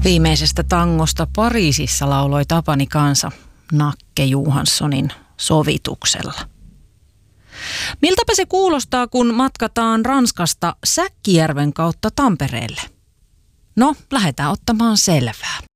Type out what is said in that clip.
Viimeisestä tangosta Pariisissa lauloi Tapani Kansa Nakke Johanssonin sovituksella. Miltäpä se kuulostaa, kun matkataan Ranskasta Säkkijärven kautta Tampereelle? No, lähdetään ottamaan selvää.